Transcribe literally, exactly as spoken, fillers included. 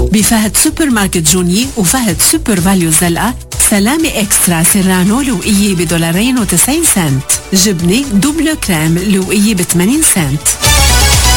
بفهد سوبر ماركت جوني وفهد سوبر فاليو الزلقة سلامي اكسترا سيرانو لوقية بدولارين وتسعين سنت، جبنة دوبلو كريم لوقية بثمانين سنت.